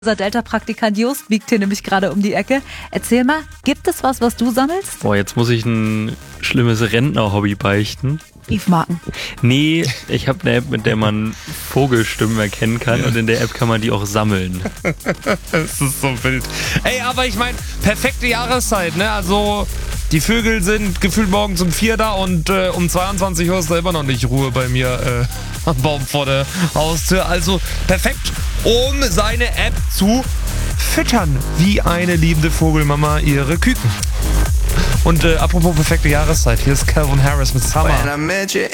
Unser Delta-Praktikant Just biegt hier nämlich gerade um die Ecke. Erzähl mal, gibt es was du sammelst? Boah, jetzt muss ich ein schlimmes Rentner-Hobby beichten. Briefmarken. Nee, ich habe eine App, mit der man Vogelstimmen erkennen kann und in der App kann man die auch sammeln. Das ist so wild. Ey, aber ich meine, perfekte Jahreszeit, ne? Also, die Vögel sind gefühlt morgens um 4 da und um 22 Uhr ist da immer noch nicht Ruhe bei mir am Baum vor der Haustür. Also, perfekt, um seine App zu füttern, wie eine liebende Vogelmama ihre Küken. Und apropos perfekte Jahreszeit, hier ist Calvin Harris mit Summer.